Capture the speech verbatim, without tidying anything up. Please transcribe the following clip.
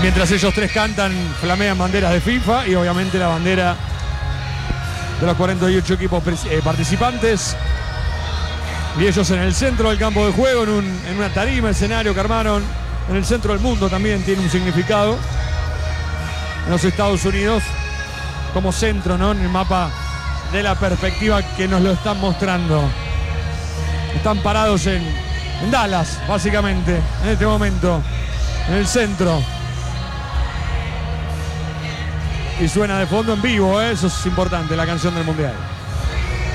mientras ellos tres cantan, flamean banderas de FIFA y obviamente la bandera de los cuarenta y ocho equipos eh, participantes. Y ellos en el centro del campo de juego, en, un, en una tarima, escenario que armaron en el centro del mundo, también tiene un significado. En los Estados Unidos, como centro, ¿no? En el mapa de la perspectiva que nos lo están mostrando. Están parados en, en Dallas, básicamente, en este momento, en el centro. Y suena de fondo en vivo, ¿eh? Eso es importante, la canción del Mundial.